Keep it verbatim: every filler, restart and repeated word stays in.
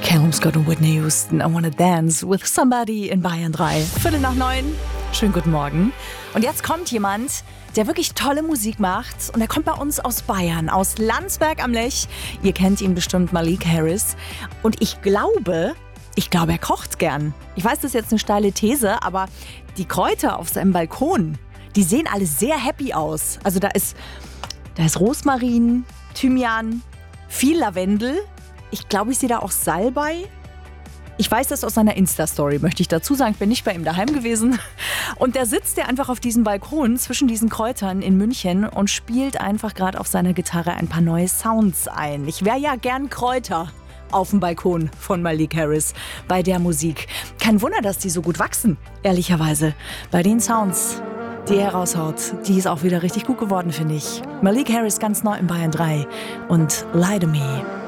Calum Scott und Whitney Houston, I Wanna Dance with Somebody in Bayern drei. Viertel nach neun. Schönen guten Morgen. Und jetzt kommt jemand, der wirklich tolle Musik macht. Und er kommt bei uns aus Bayern, aus Landsberg am Lech. Ihr kennt ihn bestimmt, Malik Harris. Und ich glaube, ich glaube, er kocht gern. Ich weiß, das ist jetzt eine steile These, aber die Kräuter auf seinem Balkon, die sehen alle sehr happy aus. Also da ist, da ist Rosmarin, Thymian, viel Lavendel. Ich glaube, ich sehe da auch Salbei. Ich weiß das aus seiner Insta-Story, möchte ich dazu sagen. Ich bin nicht bei ihm daheim gewesen. Und da sitzt er einfach auf diesem Balkon zwischen diesen Kräutern in München und spielt einfach gerade auf seiner Gitarre ein paar neue Sounds ein. Ich wäre ja gern Kräuter auf dem Balkon von Malik Harris bei der Musik. Kein Wunder, dass die so gut wachsen, ehrlicherweise. Bei den Sounds, die er raushaut, die ist auch wieder richtig gut geworden, finde ich. Malik Harris ganz neu in Bayern drei und Lie to Me.